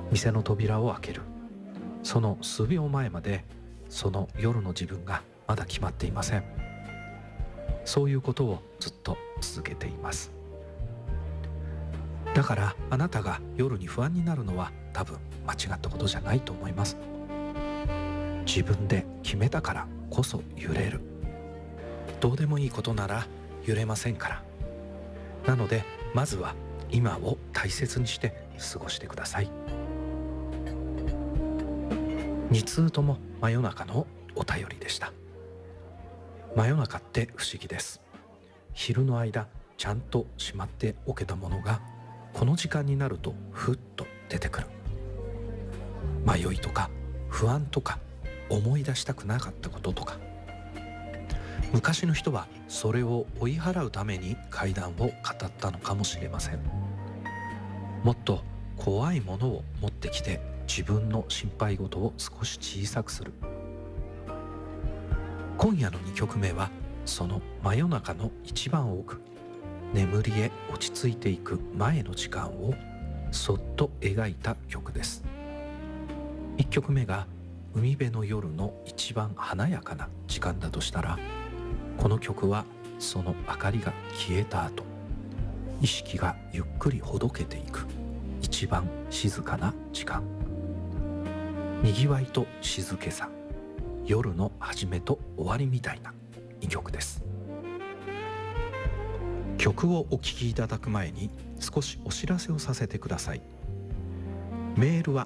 店の扉を開ける。その数秒前までその夜の自分がまだ決まっていません。そういうことをずっと続けています。だからあなたが夜に不安になるのは多分間違ったことじゃないと思います。自分で決めたからこそ揺れる。どうでもいいことなら揺れませんから。なのでまずは今を大切にして過ごしてください。2通とも真夜中のお便りでした。真夜中って不思議です。昼の間ちゃんとしまっておけたものがこの時間になるとふっと出てくる。迷いとか不安とか思い出したくなかったこととか。昔の人はそれを追い払うために怪談を語ったのかもしれません。もっと怖いものを持ってきて自分の心配事を少し小さくする。今夜の2曲目はその真夜中の一番奥、眠りへ落ち着いていく前の時間をそっと描いた曲です。1曲目が海辺の夜の一番華やかな時間だとしたら、この曲はその明かりが消えた後、意識がゆっくりほどけていく一番静かな時間。にぎわいと静けさ、夜の始めと終わりみたいな2曲です。曲をお聴きいただく前に少しお知らせをさせてください。メールは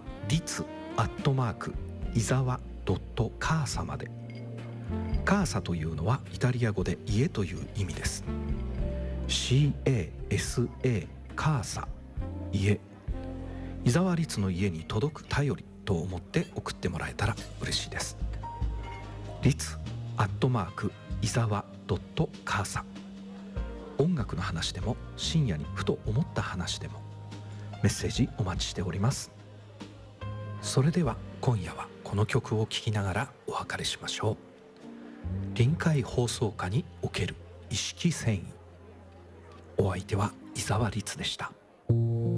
ritz@izawa.casa まで。カーサというのはイタリア語で家という意味です。 CASA カーサ、家。伊沢律の家に届く頼りと思って送ってもらえたら嬉しいです。ritz@izawa.casa。 音楽の話でも深夜にふと思った話でもメッセージお待ちしております。それでは今夜はこの曲を聴きながらお別れしましょう。臨海放送課における意識遷移。お相手は伊沢律でした。